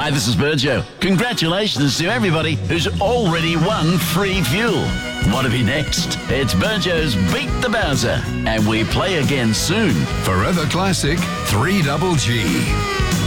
Hi, this is Burjo. Congratulations to everybody who's already won free fuel. What'll be next? It's Burjo's Beat the Bowser, and we play again soon. Forever Classic 3GG.